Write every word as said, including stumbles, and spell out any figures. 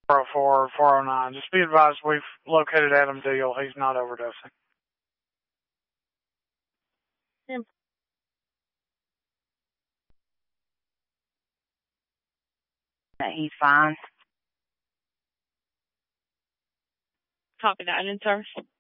four oh four, four oh nine. Just be advised we've located Adam Deal. He's not overdosing. Yeah. He's fine. Copy that in service.